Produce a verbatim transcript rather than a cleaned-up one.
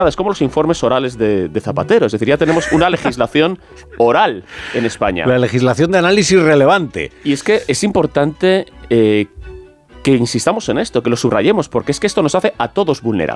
Es como los informes orales de, de Zapatero. Es decir, ya tenemos una legislación oral en España. La legislación de análisis relevante. Y es que es importante eh, que insistamos en esto, que lo subrayemos, porque es que esto nos hace a todos vulnerables.